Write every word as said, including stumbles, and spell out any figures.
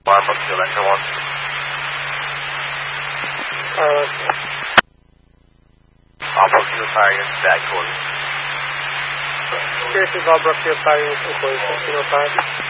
Brookfield, Echo one. Uh, All Brookfield fire units, bad quarters. Pierce is all Brookfield fire units, inquiry sixteen oh five.